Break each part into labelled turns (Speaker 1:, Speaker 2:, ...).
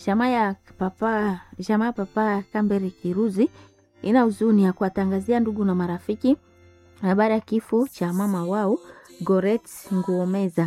Speaker 1: Jamaa ya papa Kambere Kiruzi ina huzuni ya kuwatangazia ndugu na marafiki habari ya kifo cha mama wao Goret Nguomeza.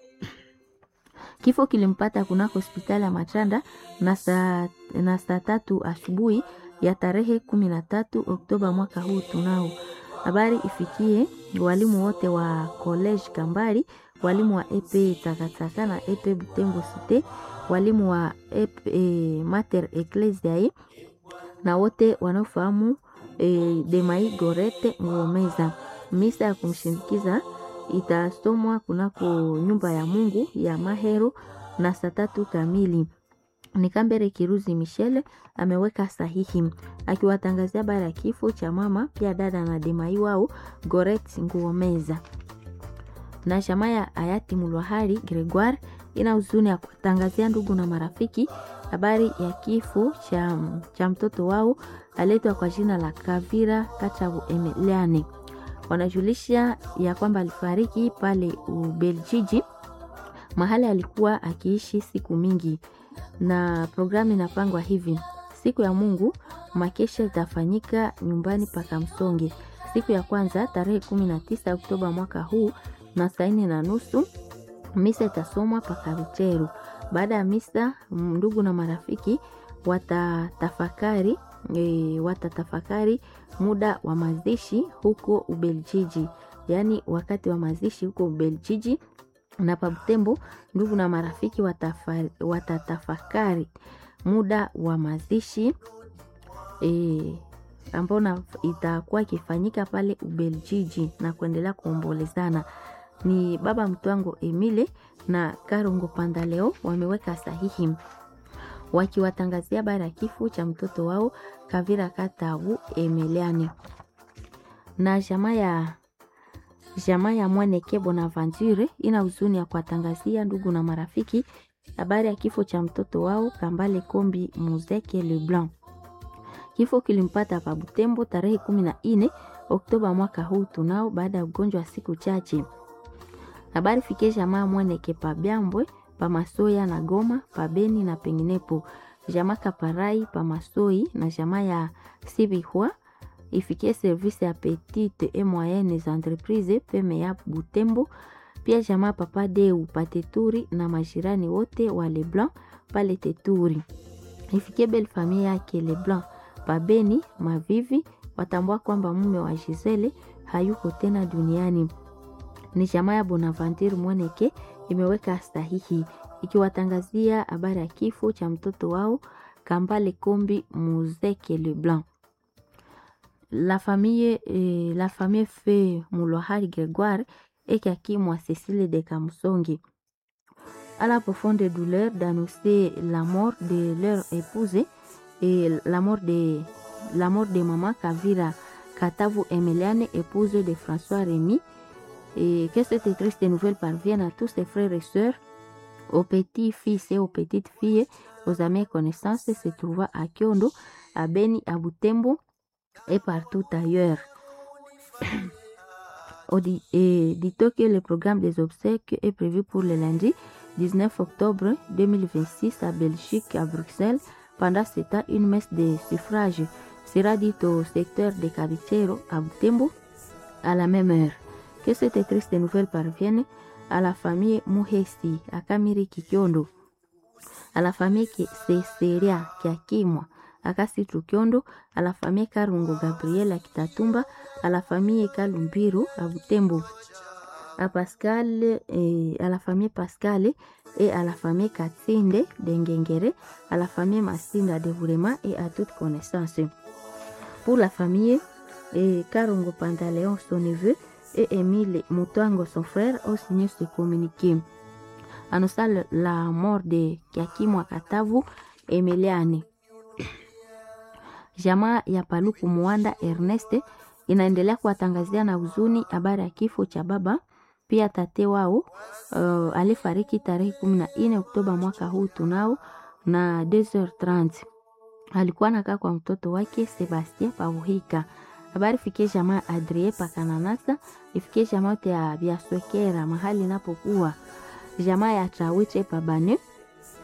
Speaker 1: Kifo kilimpata kunako hospitali ya Machanda na saa 3 asubuhi ya tarehe 13 Oktoba mwaka huu tunao. Habari ifikie walimu wote wa College Kambari, walimu wa EP Takataka na EP Butembo Cité, walimu wa Mater Ecclesiae na wote wanaofahamu Demai Gorete Ngomeza. Misa ya kumshindikiza itasomwa kunako nyumba ya Mungu ya Mahero na saa 3 kamili. Ni Kambere Kiruzi Michele ameweka sahihi akiwatangazia habari ya kifo cha mama pia dada na Demai wao Goret Ngomeza. Na jamaa ya hayati Mulwahari Gregoire ina huzuni ya kutangazia ndugu na marafiki habari ya kifo cha mtoto wao aletwa kwa jina la Kavira Kachabu Emeliane. Wanajulisha ya kwamba alifariki pale Ubeljiji, mahali alikuwa akiishi siku mingi. Na programu inapangwa hivi: siku ya Mungu makesha itafanyika nyumbani paka Msonge. Siku ya kwanza tarehe 19 Oktoba mwaka huu na saa 4:30 misa itasomwa paka Ruteru. Baada ya misa, ndugu na marafiki watatafakari muda wa mazishi huko Ubeljiji, yaani wakati wa mazishi huko Ubeljiji. Na pa Butembo ndugu na marafiki watatafakari muda wa mazishi ambao itakuwa ikifanyika pale Ubeljiji na kuendelea kuombolezana. Ni baba Mtwango Emile na Karongo Pandaleo wameweka sahihi wakiwatangazia habari ya kifo cha mtoto wao Kavira Katabu Emeliane. Na jamaa ya Mwaneke Bonaventure ina huzuni ya kuwatangazia ndugu na marafiki habari ya kifo cha mtoto wao Kambale Kombi Muzeke Leblanc. Kifo kilimpata pa Butembo tarehe 14 Oktoba mwaka huu tunao baada ya ugonjwa wa siku chache. Habari fikie jamaa Mwaneke pa Byambwe, pa Masoya na Goma, pa Beni na penginepo. Jamaa Kaparai pa Masoi na jamaa ya Sibihwa ifikie service ya petite et moyennes entreprises PMA Butembo. Pia jamaa Papa Deu pa Teturi na majirani wote wa Leblanc pale Teturi. Ifikie belle famille yake Leblanc pa Beni Mavivi, watambua kwamba mume wa Gisele hayuko tena duniani. Ni jamaa ya Bonaventure Mwaneke imeweka sahihi ikiwatangazia habari ya kifo cha mtoto wao Kambale Kombi Muzeke Leblanc. La famille fait Mulwahari Gregoire et Kakimwa Cécile de Kamsongi. À la profonde douleur d'annoncer la mort de leur épouse et la mort de maman Kavira Katavu Emeliane, épouse de François Rémy, et que cette triste nouvelle parvienne à tous ses frères et sœurs, aux petits-fils et aux petites-filles, aux amis et connaissances se trouvant à Kyondo, à Beni, à Butembo et partout ailleurs. Dit-on que le programme des obsèques est prévu pour le lundi 19 octobre 2026 à Belgique, à Bruxelles. Pendant ce temps, une messe de suffrage sera dite au secteur de Cabicero à Butembo à la même heure. Que cette triste nouvelle parvienne à la famille Muhesi à Kamiri Kikyondo, à la famille Seseria Kiakimwa à Kasitu Kyondo, à la famille Karungo Gabriel à Kitatumba, à la famille Kalumbiru à Butembo, à la famille Pascal et à la famille Katsinde de Ngengere, à la famille Masinda de Vurema et à toute connaissance. Pour la famille Karungo Pantaleon, son neveu, et Émile Mutango, son frère, ont signé ce communiqué. Annonçant la mort de Kiakimwa Katavu Emeliane. Jamaa ya Paluku Muanda Erneste inaendelea kuwatangazia na huzuni habari ya kifo cha baba pia tate wao alifariki tarehe 14 Oktoba mwaka huu tunao na 2h30. Alikuwa anakaa kwa mtoto wake Sebastien Pauhika. Habari fikie jamaa Adrie Pakananasa, ifikie jamaa ya Biaswekera mahali inapokuwa, jamaa ya Chawiche Pabane,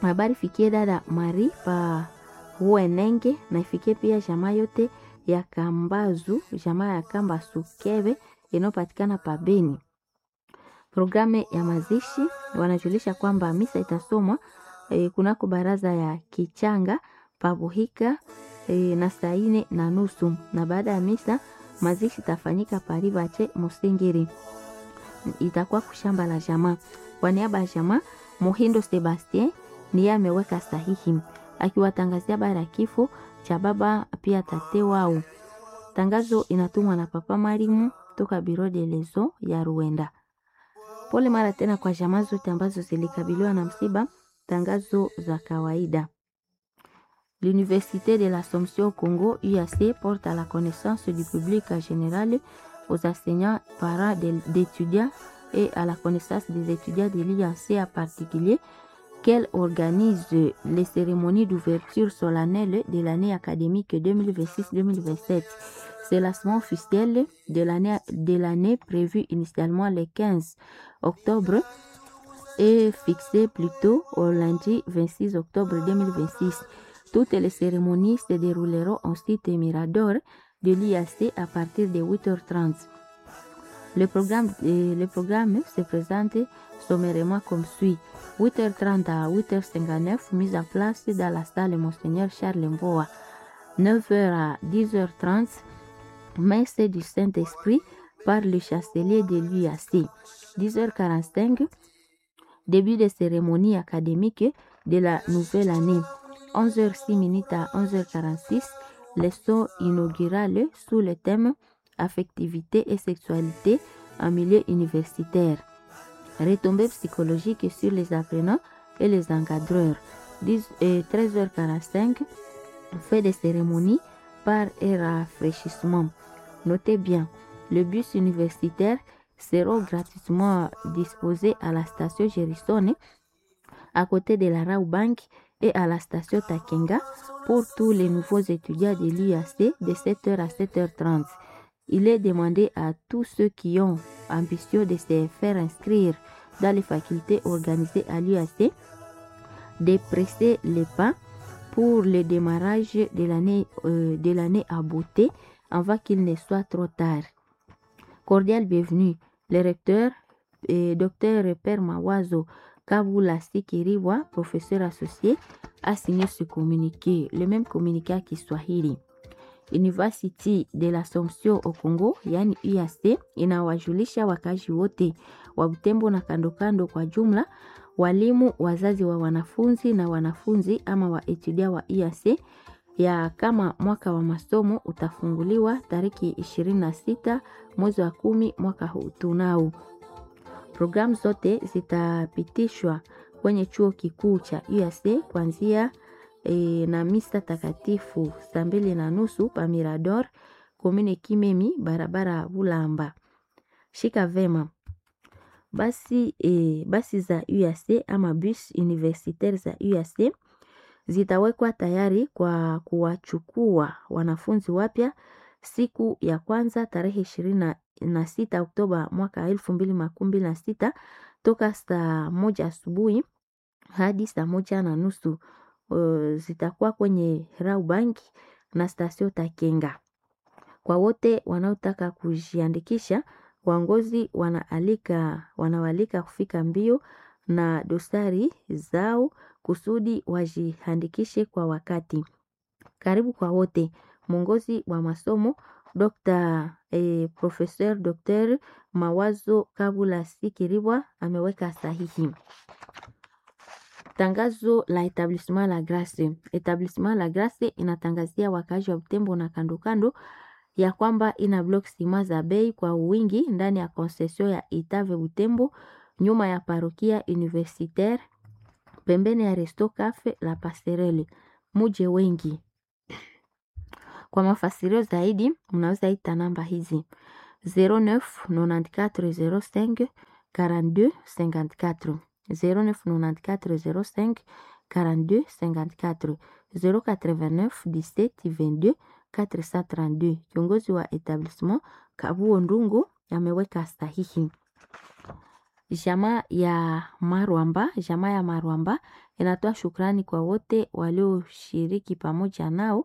Speaker 1: Habari fikie dada Marie pa Uenenge na ifikie pia jamaa yote ya Kambazu, jamaa ya Kambasu Kebe inayopatikana pa Beni. Programu ya mazishi wanajulisha kwamba misa itasomwa kunako baraza ya Kichanga Pabuhika na saa 4:30, na baada ya misa mazishi itafanyika Paribache Musingiri, itakuwa kushamba la jamaa. Kwa niaba ya jamaa, Mohindo Sebastien ndiye ameweka sahihi akiwatangazia habari ya kifo cha baba pia tate wao. Tangazo inatumwa na Papa Marimu toka Biro de Lezo ya Ruenda. Pole mara tena kwa jamaa zote ambazo zilikabiliwa na msiba. Tangazo za kawaida. L'Université de l'Assomption au Congo, UAC, porte à la connaissance du public général, aux enseignants, parents d'étudiants et à la connaissance des étudiants de l'UAC en particulier, qu'elle organise les cérémonies d'ouverture solennelle de l'année académique 2026-2027. C'est le lancement officiel de l'année prévue initialement le 15 octobre et fixé plutôt au lundi 26 octobre 2026. Toutes les cérémonies se dérouleront au site Mirador de l'IAC à partir de 8h30. Le programme se présente sommairement comme suit. 8h30 à 8h59, mise en place dans la salle Monseigneur Charles Mboa. 9h à 10h30, messe du Saint-Esprit par le chancelier de l'UAC. 10h45, début des cérémonies académiques de la nouvelle année. 11h06 à 11h46, leçon inaugurale sous le thème affectivité et sexualité en milieu universitaire. Retombées psychologiques sur les apprenants et les encadreurs. 13h45, fait des cérémonies par et rafraîchissement. Notez bien, le bus universitaire sera gratuitement disposé à la station Gérissone, à côté de la Raubank et à la station Takenga pour tous les nouveaux étudiants de l'UAC de 7h à 7h30. Il est demandé à tous ceux qui ont ambition de se faire inscrire dans les facultés organisées à l'UAC de presser les pas pour le démarrage de l'année à beauté avant qu'il ne soit trop tard. Cordial bienvenue. Le recteur, Dr Père Mawazo Kabula Sikiriwa, professeur associé, a signé ce communiqué, le même communiqué à Kiswahili. University de l'Assomption au Congo, yani UAC, inawajulisha wakazi wote wa Butembo na kandokando kwa jumla, walimu, wazazi wa wanafunzi na wanafunzi ama wa etudia wa UAC ya kama mwaka wa masomo utafunguliwa tariki 26 mwezi wa 10 mwaka huu tunao. Programu zote zitapitishwa kwenye chuo kikuu cha UAC kuanzia na misa takatifu saa 2:30 pa Mirador, komune Kimemi, barabara Bulamba. Shika vema. Basi za UAC ama bus universitaire za UAC zitawekwa tayari kwa kuwachukua wanafunzi wapya siku ya kwanza tarehe 26 Oktoba mwaka 2026 toka saa 1 asubuhi hadi saa 1:30. Zitakuwa kwenye Raubank na stasio Takenga. Kwa wote wanaotaka kujiandikisha, waongozi wanawalika kufika mbio na dosari zao kusudi wajiandikishe kwa wakati. Karibu kwa wote. Mwongozi wa masomo Professeur Dr Mawazo Kabula Sikiriwa ameweka sahihi. Tangazo la Etablissement La Grace. Etablissement La Grace inatangazia wakazi wa Butembo na kandokando ya kwamba ina block sima za bei kwa wingi ndani ya concession ya Itave Butembo, nyuma ya parokia universitaire, pembeni ya Resto Cafe La Passerelle. Muje wengi. Kwa mafasirio zaidi, mnaweza ita namba hizi 09 94 05 42 54, 09 94 05 42 54, 089 17 22 432. Kiongozi wa etablissement Kabuo Ndungu ameweka sahihi. Jamaa ya Marwamba inatoa shukrani kwa wote walioshiriki pamoja nao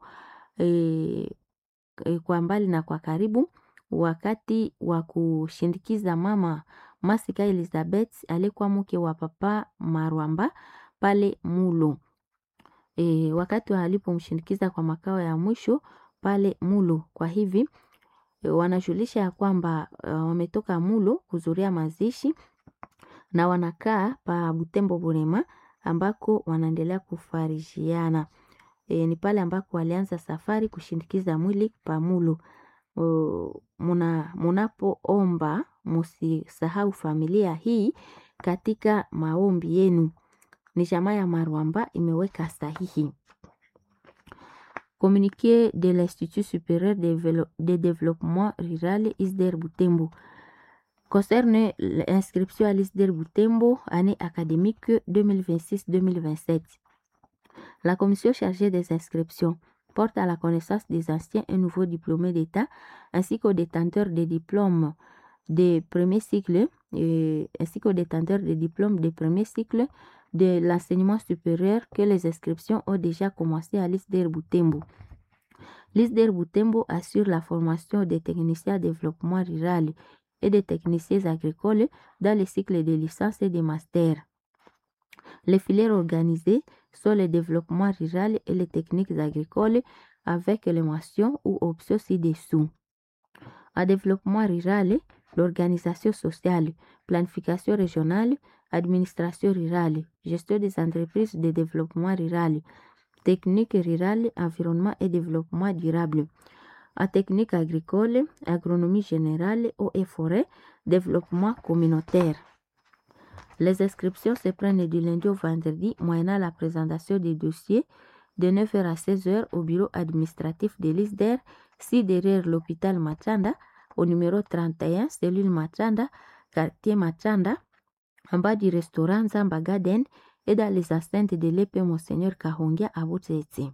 Speaker 1: kwa mbali na kwa karibu wakati wa kushindikiza mama Masika Elizabeth alikuwa mke wa papa Marwamba pale Mulo. Wakati walipomshindikiza kwa makao ya mwisho pale Mulo. Kwa hivi wanajulisha ya kwamba wametoka Mulo kuzuria mazishi na wanakaa pa Butembo Burema ambako wanaendelea kufarijiana. Ni pale ambako walianza safari kushindikiza mwili pa Mulo. Munapoomba musisahau familia hii katika maombi yenu. Ni jamaa ya Marwamba imeweka sahihi. Communiqué de l'Institut supérieur de développement rural ISDER Butembo. Concerne l'inscription à l'ISDER Butembo, année académique 2026-2027. La commission chargée des inscriptions porte à la connaissance des anciens et nouveaux diplômés d'État ainsi qu'aux détenteurs des diplômes de premier cycle de l'enseignement supérieur que les inscriptions ont déjà commencé à l'ISDER Butembo. L'ISDER Butembo assure la formation des techniciens de développement rural et des techniciens agricoles dans les cycles de licence et de master. Les filières organisées sont le développement rural et les techniques agricoles avec les mentions ou options ci-dessous. En développement rural, l'organisation sociale, planification régionale, administration rurale, gestion des entreprises de développement rural, technique rurale, environnement et développement durable. En technique agricole, agronomie générale, eau et forêt, développement communautaire. Les inscriptions se prennent du lundi au vendredi, moyennant la présentation des dossiers de 9h à 16h au bureau administratif de l'ISDER, si derrière l'hôpital Matanda, au numéro 31, cellule Matanda, quartier Matanda, en bas du restaurant Zamba Garden et dans les enceintes de l'épée Monseigneur Kahongia à Bouteti.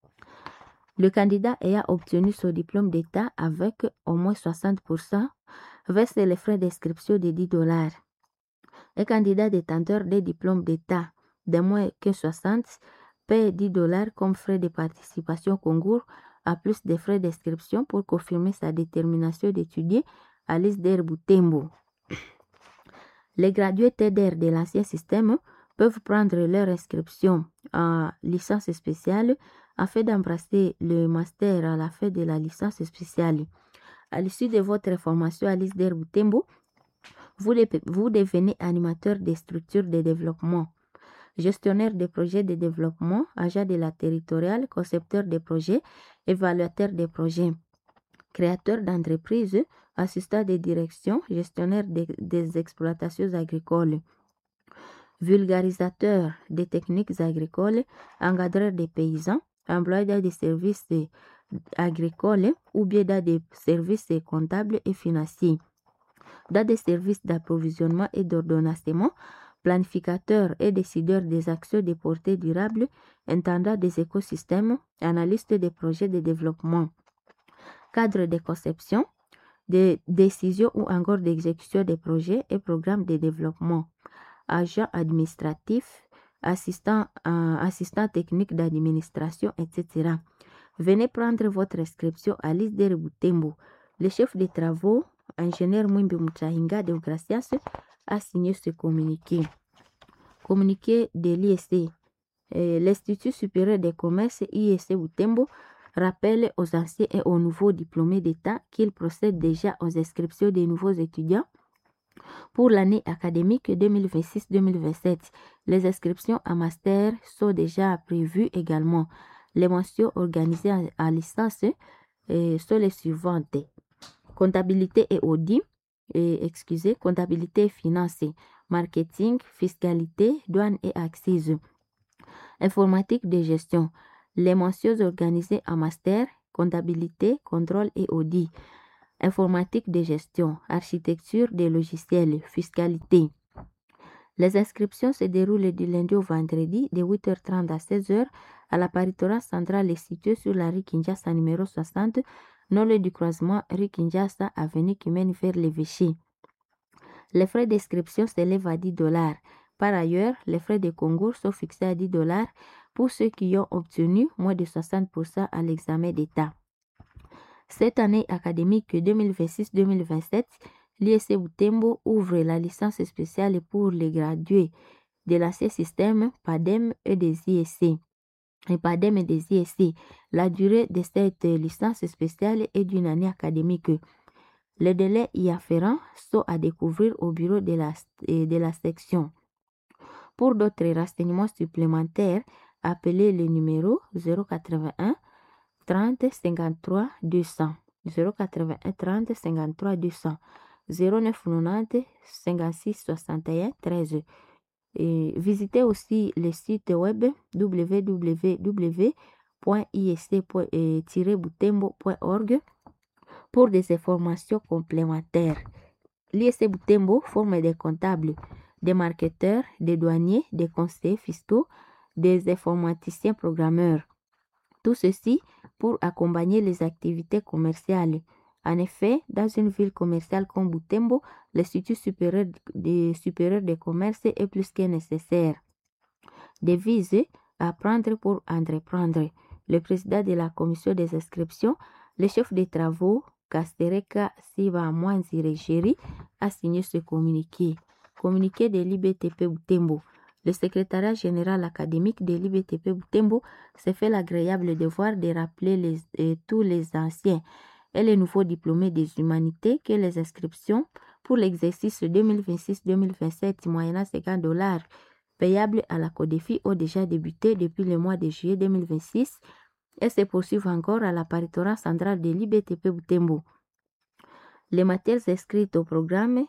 Speaker 1: Le candidat ayant obtenu son diplôme d'État avec au moins 60% verse les frais d'inscription de $10. Un candidat détenteur des diplômes d'État de moins que 60 paie $10 comme frais de participation au concours, à plus des frais d'inscription pour confirmer sa détermination d'étudier à l'ISDER Butembo. Les gradués TDR de l'ancien système peuvent prendre leur inscription en licence spéciale afin d'embrasser le master à la fin de la licence spéciale. À l'issue de votre formation à l'ISDER Butembo, vous devenez animateur des structures de développement, gestionnaire des projets de développement, agent de la territoriale, concepteur des projets, évaluateur des projets, créateur d'entreprises, assistant de direction, gestionnaire des exploitations agricoles, vulgarisateur des techniques agricoles, encadreur des paysans, employé dans des services agricoles ou bien dans des services comptables et financiers, dans des services d'approvisionnement et d'ordonnancement, planificateur et décideur des actions de portée durable, intendant des écosystèmes, analyste des projets de développement, cadre de conception, de décision ou encore d'exécution des projets et programmes de développement, agent administratif, assistant technique d'administration, etc. Venez prendre votre inscription à l'ISDER Butembo. Le chef des travaux, ingénieur Mwimbi Mutahinga de Gracias, a signé ce communiqué. Communiqué de l'ISC. L'Institut supérieur des commerces ISC Butembo rappelle aux anciens et aux nouveaux diplômés d'État qu'il procède déjà aux inscriptions des nouveaux étudiants pour l'année académique 2026-2027. Les inscriptions à master sont déjà prévues également. Les mentions organisées en licence sont les suivantes. Comptabilité et audit, comptabilité et finance, marketing, fiscalité, douane et axes, informatique de gestion. Les mentions organisées en master, comptabilité, contrôle et audit, informatique de gestion, architecture des logiciels, fiscalité. Les inscriptions se déroulent du lundi au vendredi de 8h30 à 16h à la paritorat centrale située sur la rue Kinshasa numéro 60, non loin du croisement rue Kinshasa avenue qui mène vers l'évêché. Les frais d'inscription s'élèvent à $10. Par ailleurs, les frais de concours sont fixés à $10 pour ceux qui ont obtenu moins de 60% à l'examen d'État. Cette année académique 2026-2027, l'ISC Butembo ouvre la licence spéciale pour les gradués de l'ancien système PADEM et des ISC. La durée de cette licence spéciale est d'une année académique. Les délais y afférents sont à découvrir au bureau de la section. Pour d'autres renseignements supplémentaires, appelez le numéro 081 30 53 200 081 30 53 200 0990 56 61 13. Et visitez aussi le site web www.isc-butembo.org pour des informations complémentaires. L'ISC Butembo forme des comptables, des marketeurs, des douaniers, des conseillers fiscaux, des informaticiens programmeurs. Tout ceci pour accompagner les activités commerciales. En effet, dans une ville commerciale comme Butembo, l'Institut supérieur de commerce est plus que nécessaire. Devise apprendre pour entreprendre. Le président de la commission des inscriptions, le chef des travaux, Kastereka Siva Mwanzire-Géry, a signé ce communiqué. Communiqué de l'IBTP Butembo. Le secrétariat général académique de l'IBTP Butembo s'est fait l'agréable devoir de rappeler tous les anciens et les nouveaux diplômés des humanités que les inscriptions pour l'exercice 2026-2027 moyennant $50 payables à la CODEFI ont déjà débuté depuis le mois de juillet 2026 et se poursuivent encore à la paritorat centrale de l'IBTP Butembo. Les matières inscrites au programme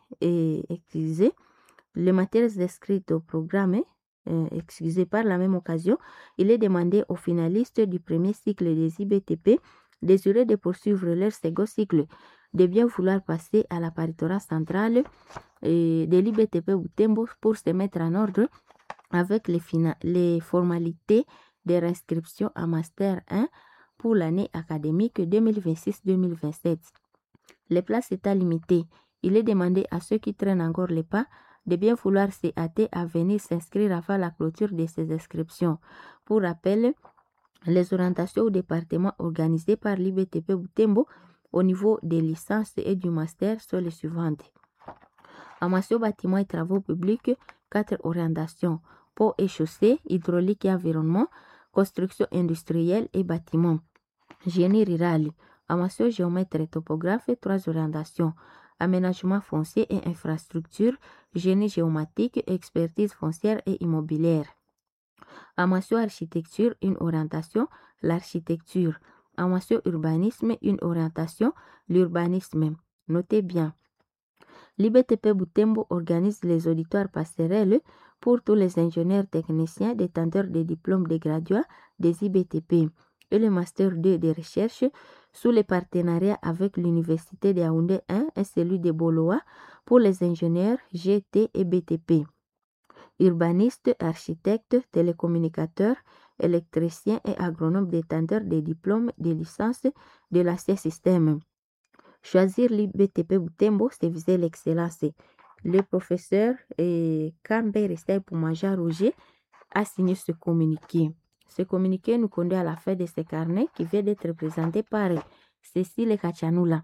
Speaker 1: par la même occasion, il est demandé aux finalistes du premier cycle des IBTP désireux de poursuivre leur second cycle de bien vouloir passer à la paritorat centrale de l'IBTP Butembo pour se mettre en ordre avec les formalités de réinscription à Master 1 pour l'année académique 2026-2027. Les places étant limitées, il est demandé à ceux qui traînent encore les pas de bien vouloir se hâter à venir s'inscrire avant la clôture de ces inscriptions. Pour rappel, les orientations au département organisées par l'IBTP Butembo au niveau des licences et du master sont les suivantes. Amation, bâtiments et travaux publics, 4 orientations. Pont et chaussée, hydraulique et environnement, construction industrielle et bâtiments. Génie rural, amation, géomètre et topographe, 3 orientations. Aménagement foncier et infrastructure, génie géomatique, expertise foncière et immobilière. Amation architecture, une orientation, l'architecture. Amation urbanisme, une orientation, l'urbanisme. Notez bien. L'IBTP Butembo organise les auditoires passerelles pour tous les ingénieurs techniciens détenteurs des diplômes de graduats des IBTP et le Master 2 de recherche sous les partenariats avec l'Université de Yaoundé 1 et celui de Boloa pour les ingénieurs GT et BTP. Urbanistes, architectes, télécommunicateurs, électriciens et agronomes détenteurs des diplômes de licence de l'ancien système. Choisir l'IBTP Butembo, c'est viser l'excellence. Le professeur Kambe Restai Poumaja Roger a signé ce communiqué. Ce communiqué nous conduit à la fin de ce carnet qui vient d'être présenté par Cécile Kachanula.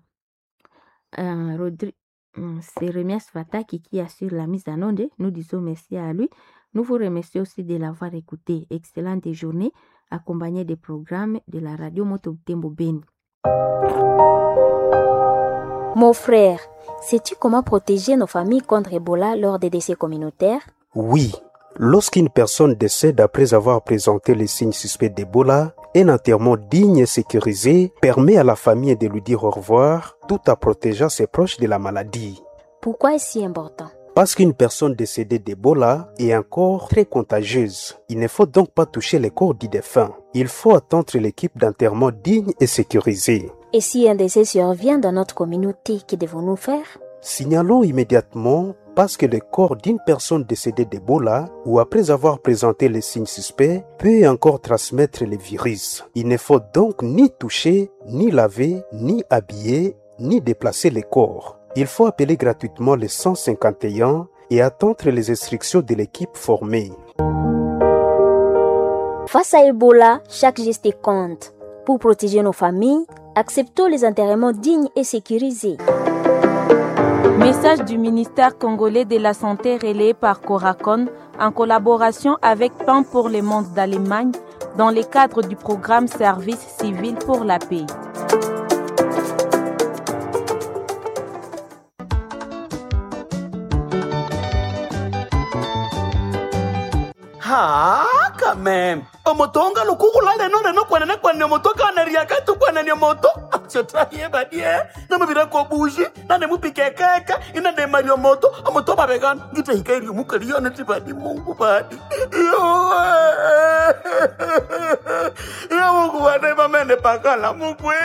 Speaker 1: C'est Remias Fataki qui assure la mise en onde. Nous disons merci à lui. Nous vous remercions aussi de l'avoir écouté. Excellente journée accompagnée des programmes de la radio Moto Butembo Beni.
Speaker 2: Mon frère, sais-tu comment protéger nos familles contre Ebola lors des décès communautaires?
Speaker 3: Oui. Lorsqu'une personne décède après avoir présenté les signes suspects d'Ebola, un enterrement digne et sécurisé permet à la famille de lui dire au revoir tout en protégeant ses proches de la maladie.
Speaker 2: Pourquoi est-ce si important?
Speaker 3: Parce qu'une personne décédée d'Ebola est encore très contagieuse. Il ne faut donc pas toucher les corps du défunt. Il faut attendre l'équipe d'enterrement digne et sécurisée.
Speaker 2: Et si un décès survient dans notre communauté, que devons-nous faire?
Speaker 3: Signalons immédiatement parce que le corps d'une personne décédée d'Ebola ou après avoir présenté les signes suspects peut encore transmettre le virus. Il ne faut donc ni toucher, ni laver, ni habiller, ni déplacer les corps. il faut appeler gratuitement le 151 et attendre les instructions de l'équipe formée.
Speaker 2: Face à Ebola, chaque geste compte. Pour protéger nos familles, acceptons les enterrements dignes et sécurisés.
Speaker 4: Message du ministère congolais de la Santé relayé par Coracon en collaboration avec Pain pour le monde d'Allemagne dans le cadre du programme Service civil pour la paix.
Speaker 5: Ha, quand même. Omotonga lukugula leno kwanene motoka anariaka tu kwanene moto. Chotaye badie. Na mabira ko buji, na ne mupike keka, ina ne mario moto, omoto babegan. Gita hikairi mukaliyo na tibadi Mungu badi. Yo Mungu badi mamene pakala mukwe.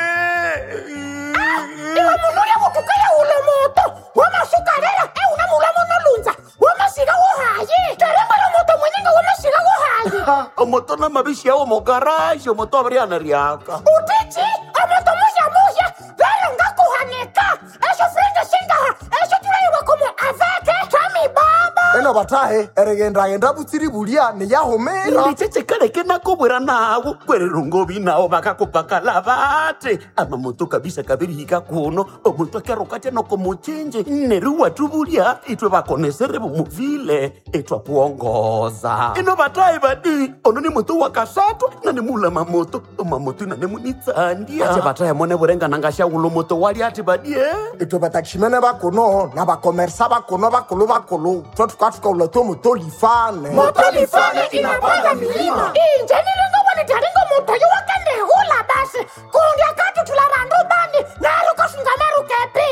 Speaker 6: Iwa munuya mutukaya ule moto. Wama sukarera, una mulamo no lunza. Wama siga wohaye. Teremba la moto mwenyenga wama siga wohaye.
Speaker 5: Omoto na mabishi ya omo garage, omoto abriana riaka.
Speaker 6: Utiti, omoto moja. Vero nga kuhaneka. Esho frenda singa. Esho turaiwa como aveke. Tami baba.
Speaker 7: Eno batahe, erenda butsiri bulia ni yahomera.
Speaker 5: Ndicheche kale kena kubwera nawo. Kwere rungobi nao baka kupakala bate. Ama moto kabisa kabiri hika kuno. Omoto akerokate no komuchinje. Neruwa tubulia. Itwe bakonesere bumuvile. Itwa puongoza. Eno batahe badi. Ono ni moto wakasato. Na ni mula mamoto. Mamoto na ni munitsandia. Ache batahe mone burenga nangasha ulo moto wali ati badi
Speaker 7: Itwe batakishimene bakono. Na bakomersa bakono bakolo. Tuka uleto moto lifane.
Speaker 6: Moto lifane inapanda milima. Injeni ringo wani taringo moto yu wakende hula basi. Kungia katu tulabandu bani. Naru kasungameru kepi.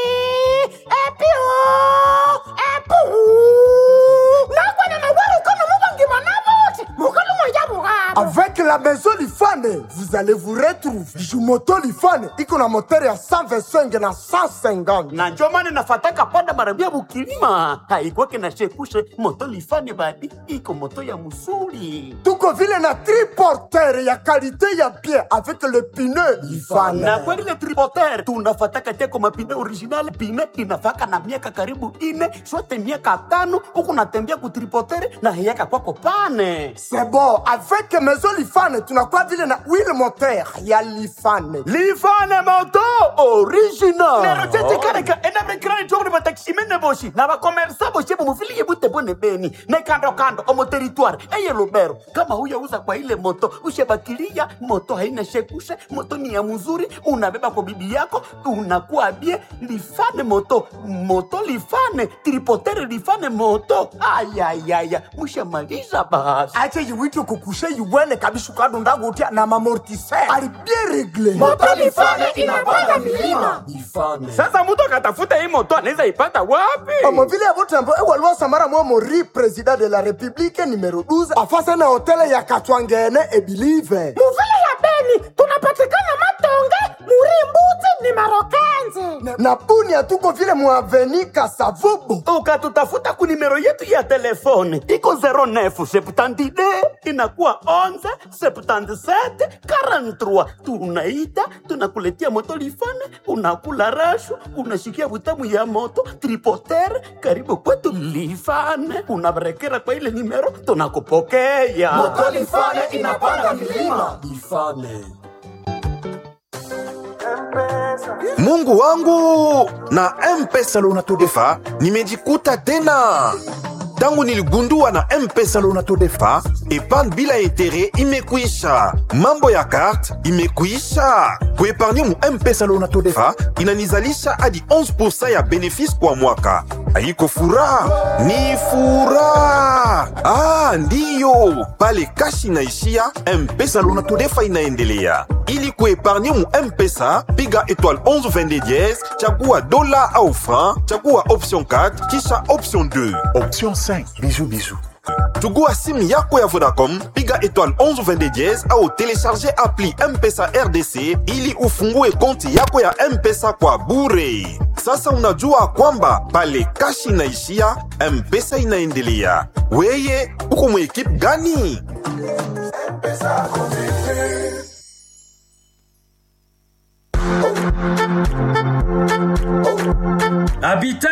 Speaker 6: Nakwane na waru kono mubangi manabote. Mukalu mwajabu gabo.
Speaker 7: Avec la maison Lifane, vous allez vous retrouver. Jumoto Lifane, iko na moteur ya 125 na 150.
Speaker 5: Na njomani nafataka panda marambia bukilima. Haikuwake na shekushe moto lifane badi. Iko moto ya musuli.
Speaker 7: Tuko vile na triporteur ya qualité ya bien avec le pneu Lifane.
Speaker 5: Na kweli le triporteur tunafataka teko mapine original. Pine inafaka na miaka karibu 4, sote miaka 5. Huku natembea kutriporteur na hiyaka kwako pane.
Speaker 7: C'est bon, avec maison Lifane, tunakuwa vile na huile moteur ya Lifane.
Speaker 5: Lifane moto original. Nero tete kareka enabrekrani chokri batakishimene boshi. Na bakomersa boshi bumufili yebute bone beni. Na kando omo territoire. Eye lobero. Kama huya uza kwa ile moto. Ushe bakilia. Moto haina shekushe. Moto ni ya mzuri. Unabeba kwa bibi yako. Unakuwa bie. Lifane moto. Moto Lifane. Tripotere Lifane moto. Ayayaya. Musha maliza basi.
Speaker 7: Ache yuwitu kukushe yuwene kabishu kado ndago utia na mamortisseur. Ali bien réglé.
Speaker 6: Moto Lifane inapanda milima.
Speaker 7: Lifane.
Speaker 5: Sasa mtu akatafuta hii moto anaweza ipata wapi?
Speaker 7: Omo vile ya botembo ewa samara mwa mori president de la république numero 12 afasa na hotele ya Katwangene e Believe.
Speaker 6: Muvile ya Beni tunapatikana Matonge Murimbuzi ni Marokenzi.
Speaker 7: Na Bunia tuko vile muaveni Kasavubu.
Speaker 5: Ukatutafuta ku nimero yetu ya telefone iko 0972 inakuwa 11 77 43. Tunaita tunakuletea moto Lifane, unakula rashu, unashikia butamu ya moto tripoter karibu kwetu Lifane, unabarekera kwa ile nimero tunakupokea.
Speaker 7: Moto Lifane inapanda milima. Lifane.
Speaker 8: Mungu wangu, na M-Pesa Lonato-Defa nimejikuta tena. Tangu niligundua na M-Pesa Lonato-Defa, epargne bila etere imekuisha. Mambo ya kart imekuisha. Kuepargne mu M-Pesa Lonato-Defa inanizalisha hadi 11% ya benefisi kwa mwaka. Haiko furaha, ni furaha. Ndiyo, pale kashi inaishia, M-Pesa Lonato-Defa inaendelea. Ili kuepargne mu M-Pesa, piga étoile 11 22 dièse, chagua dola au franc, chagua option 4, kisha option 2.
Speaker 9: Option 5. Bisous.
Speaker 8: Chugua simu yako ya Vodacom, piga étoile 11 22 dièse au télécharger appli M-Pesa RDC ili ufungue konti yako ya M-Pesa kwa bure. Sasa unajua kwamba pale kashi inaishia, M-Pesa inaendelea. Weye, uko mu ekipe gani? M-Pesa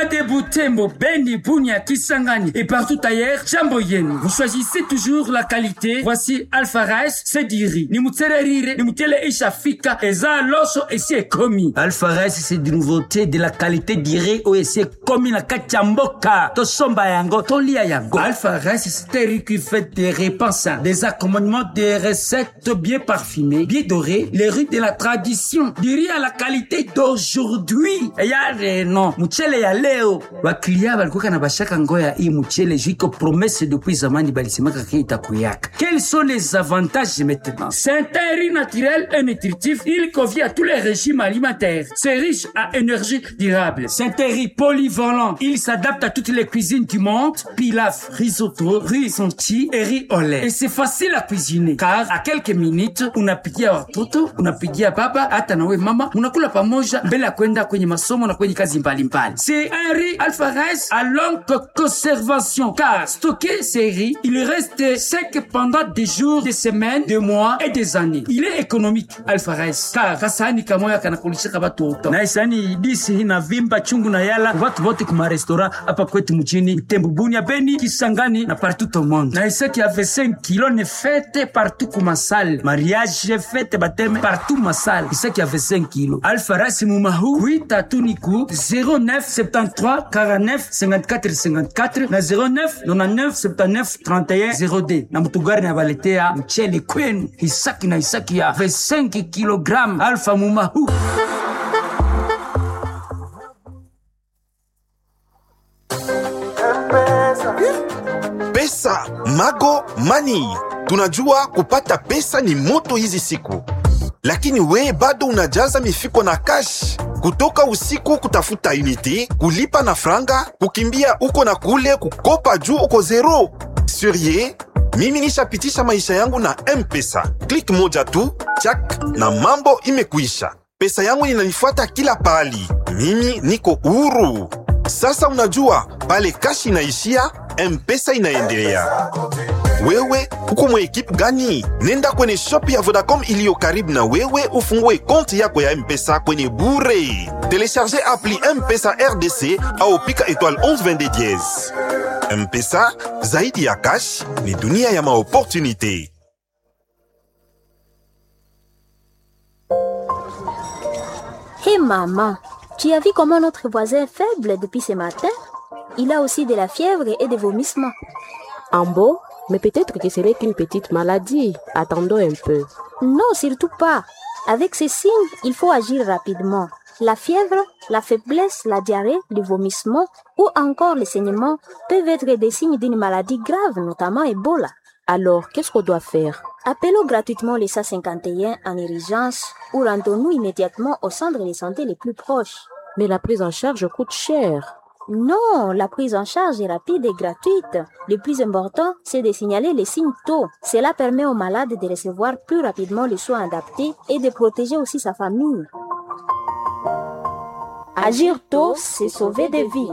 Speaker 9: de Butembo, Beni, Bunia, Kisangani et partout ailleurs, jambo yenu. Vous choisissez toujours la qualité. Voici Alpha Rice, c'est diri. Ni mutsererire, ni mutele ishafika, eza loso et c'est commis. Alpha Rice, c'est des nouveautés de la qualité diri ou c'est commis na kachamboka. To somba yango, to lia yango. Alpha Rice, c'est un riz qui fait des repas sains, des accompagnements, des recettes bien parfumées, bien dorées, les riz de la tradition. Diri à la qualité d'aujourd'hui. Et y'a non, mutele ya leo. Wakilia balikuwa na bashaka ngoya hii mutele jiko promesse depuis zamani balisemaka kita kuyaka. Quels sont les avantages maintenant? C'est un riz naturel et nutritif. Il convient à tous les régimes alimentaires. C'est riche à énergie durable. C'est un riz polyvalent. Il s'adapte à toutes les cuisines du monde. Pilaf, risotto, riz sonti et riz au lait. Et c'est facile à cuisiner. Car à quelques minutes, unapikia watoto, unapikia baba, hata nawe mama, unakula pamoja mbele ya kwenda kwenye masomo na kwenye kazi mbalimbali. C'est un riz Alpha Rice à longue conservation. Car stocké ces riz, il reste sec pendant des jours, des semaines, des mois et des années. Il est économique, Alpha Rice. Car kasani kamoya kanakulishika watu wote. Na isani disi na vimba chungu na yala watu wote kuma restaurant hapa kwetu mjini Butembo, Bunia, Beni, Kisangani na partout au monde. Na isa qui avait 5 kilos ne fête partout kuma salle. Mariage fête baptême partout ma salle. Isa qui avait 5 kilos. Alpha Rice mumahu 8 atuniku 09 73 49 54 54 na 09 99 79 31 0D. Na mtugari na baletea mchele kwenu Isaki na Isaki ya 25 kg Alpha mumahu.
Speaker 8: Pesa Mago Money. Tunajua kupata pesa ni moto hizi siku, lakini we bado unajaza mifuko na cash, kutoka usiku kutafuta unity, kulipa na franga, kukimbia uko na kule, kukopa juu uko zero. Surie, mimi nishapitisha maisha yangu na M-Pesa. Click moja tu, chak, na mambo imekuisha. Pesa yangu inanifuata kila pali. Mimi niko huru. Sasa unajua, pale cash inaishia, M-Pesa inaendelea. Wewe, uko mwa ekipe gani? Nenda kwenye shop ya Vodacom iliyo karibu na wewe, ufungue konti yako ya M-Pesa kwenye bure. Telecharge appli M-Pesa RDC au pika étoile 1122 dièse. M-Pesa, zaidi ya cash, ni dunia ya maopportunité.
Speaker 2: Hé maman, tu as vu comment notre voisin est faible depuis ce matin? Il a aussi de la fièvre et des vomissements.
Speaker 10: Ambo, mais peut-être que ce n'est qu'une petite maladie. Attendons un peu.
Speaker 2: Non, surtout pas. Avec ces signes, il faut agir rapidement. La fièvre, la faiblesse, la diarrhée, le vomissement ou encore les saignements peuvent être des signes d'une maladie grave, notamment Ebola.
Speaker 10: Alors, qu'est-ce qu'on doit faire?
Speaker 2: Appelons gratuitement les 151 en urgence ou rendons-nous immédiatement au centre de santé les plus proches.
Speaker 10: Mais la prise en charge coûte cher.
Speaker 2: Non, la prise en charge est rapide et gratuite. Le plus important, c'est de signaler les signes tôt. Cela permet au malade de recevoir plus rapidement les soins adaptés et de protéger aussi sa famille. Agir tôt, c'est sauver des vies.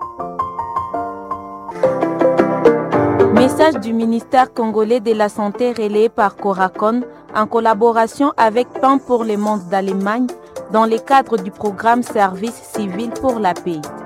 Speaker 4: Message du ministère congolais de la Santé relayé par Coracon en collaboration avec Pan pour le monde d'Allemagne dans le cadre du programme Service civil pour la paix.